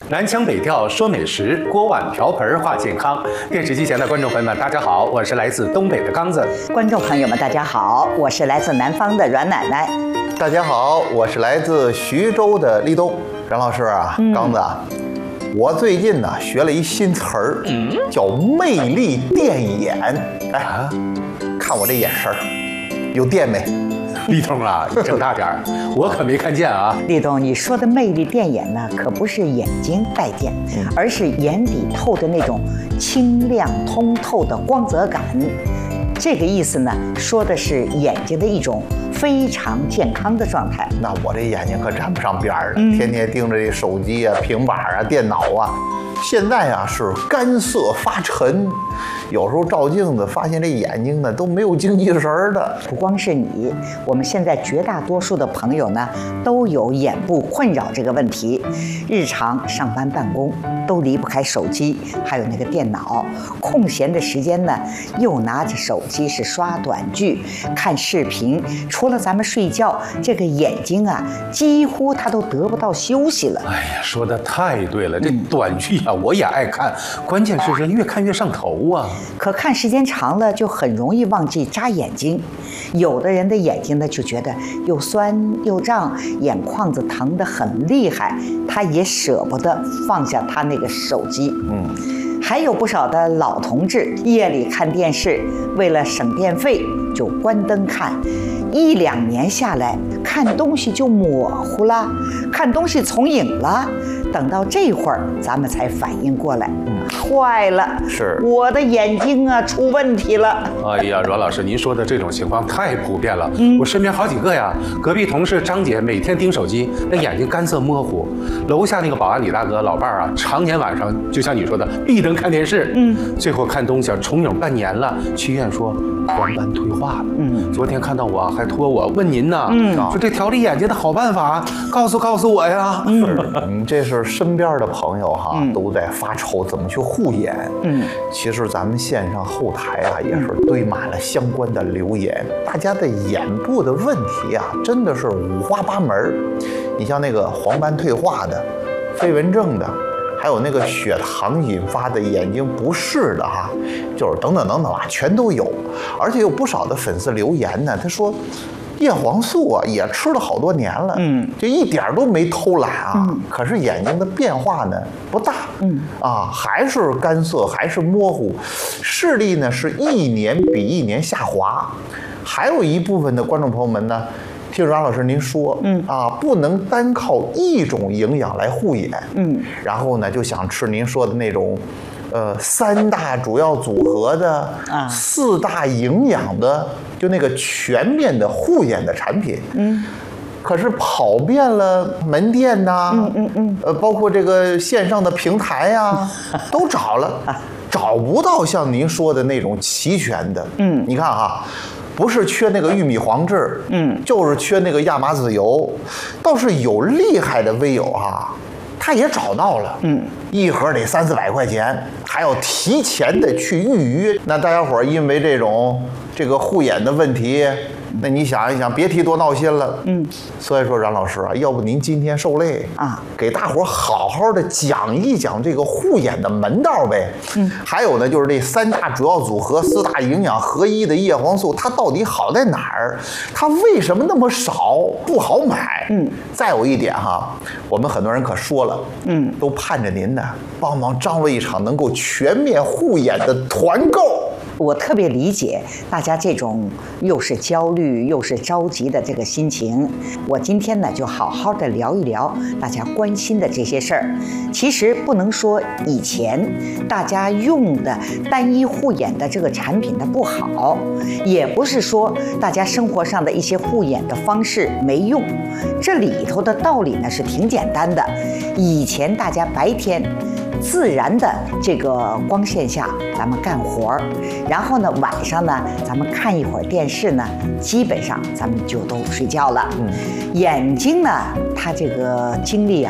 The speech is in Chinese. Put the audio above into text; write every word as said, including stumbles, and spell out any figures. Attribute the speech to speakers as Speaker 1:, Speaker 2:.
Speaker 1: 南腔北调说美食，锅碗瓢盆话健康。电视机前的观众朋友们，大家好，我是来自东北的刚子。
Speaker 2: 观众朋友们，大家好，我是来自南方的阮奶奶。
Speaker 3: 大家好，我是来自徐州的立冬。阮老师啊，嗯、刚子啊，我最近呢学了一新词儿，嗯、叫魅力电眼。哎，啊、看我这眼神儿，有电没？
Speaker 1: 立冬啊，你睁大点儿，我可没看见啊。
Speaker 2: 立冬，你说的魅力电眼呢，可不是眼睛带电，嗯、而是眼底透的那种清亮通透的光泽感。这个意思呢，说的是眼睛的一种非常健康的状态。
Speaker 3: 那我这眼睛可沾不上边儿了，嗯、天天盯着这手机啊、平板啊、电脑啊。现在啊是干涩发沉，有时候照镜子发现这眼睛呢都没有精气神儿的。
Speaker 2: 不光是你，我们现在绝大多数的朋友呢都有眼部困扰这个问题。日常上班办公都离不开手机，还有那个电脑。空闲的时间呢，又拿着手机是刷短剧、看视频。除了咱们睡觉，这个眼睛啊，几乎它都得不到休息了。
Speaker 1: 哎呀，说的太对了，这短剧啊，我也爱看，关键是这越看越上头啊。
Speaker 2: 可看时间长了，就很容易忘记眨眼睛。有的人的眼睛呢，就觉得又酸又胀，眼眶子疼得很厉害，他也舍不得放下他那个手机。嗯。还有不少的老同志夜里看电视，为了省电费就关灯看，一两年下来看东西就模糊了，看东西重影了。等到这会儿咱们才反应过来，嗯，坏了，
Speaker 3: 是
Speaker 2: 我的眼睛啊出问题了。
Speaker 1: 哎呀，阮老师，您说的这种情况太普遍了，嗯、我身边好几个呀。隔壁同事张姐每天盯手机，那眼睛干涩模糊。楼下那个保安李大哥老伴儿啊，常年晚上就像你说的闭灯看电视，嗯，最后看东西啊重影半年了，去医院说黄斑退化了。嗯，昨天看到我还托我问您呢，嗯，说这调理眼睛的好办法，告诉告诉我呀。
Speaker 3: 嗯，你这是身边的朋友哈，嗯、都在发愁怎么去护眼。嗯，其实咱们线上后台啊，也是堆满了相关的留言，嗯、大家的眼部的问题啊，真的是五花八门。你像那个黄斑退化的、飞蚊症的，还有那个血糖引发的眼睛不适的哈，就是等等等等啊，全都有。而且有不少的粉丝留言呢，他说叶黄素啊也吃了好多年了，嗯，就一点都没偷懒啊，嗯、可是眼睛的变化呢不大，嗯啊，还是干涩，还是模糊，视力呢是一年比一年下滑。还有一部分的观众朋友们呢，听阮老师您说，嗯啊，不能单靠一种营养来护眼，嗯，然后呢就想吃您说的那种，呃，三大主要组合的，啊，四大营养的，就那个全面的护眼的产品，嗯。可是跑遍了门店呐、啊，嗯嗯嗯，呃，包括这个线上的平台呀、啊，都找了，找不到像您说的那种齐全的。嗯，你看哈，不是缺那个玉米黄质，嗯，就是缺那个亚麻籽油，倒是有厉害的微友哈、啊，他也找到了，嗯，一盒得三四百块钱，还要提前的去预约。那大家伙儿因为这种这个护眼的问题。那你想一想，别提多闹心了。嗯，所以说阮老师啊，要不您今天受累啊，给大伙好好的讲一讲这个护眼的门道呗。嗯，还有呢，就是这三大主要组合、四大营养合一的叶黄素，它到底好在哪儿？它为什么那么少，不好买？嗯，再有一点哈，我们很多人可说了，嗯，都盼着您呢帮忙张罗一场能够全面护眼的团购。
Speaker 2: 我特别理解大家这种又是焦虑又是着急的这个心情。我今天呢就好好的聊一聊大家关心的这些事儿。其实不能说以前大家用的单一护眼的这个产品的不好，也不是说大家生活上的一些护眼的方式没用。这里头的道理呢是挺简单的。以前大家白天自然的这个光线下咱们干活儿，然后呢晚上呢咱们看一会儿电视呢，基本上咱们就都睡觉了。嗯，眼睛呢它这个精力啊